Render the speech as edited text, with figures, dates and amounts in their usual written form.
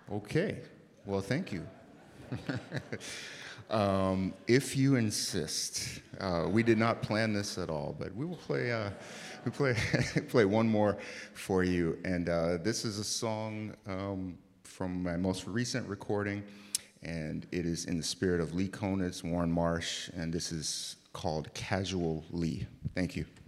Okay. Well, thank you. If you insist, we did not plan this at all, but we will play. We play play one more for you, and this is a song from my most recent recording, and it is in the spirit of Lee Konitz, Warren Marsh, and this is called "Casual Lee." Thank you.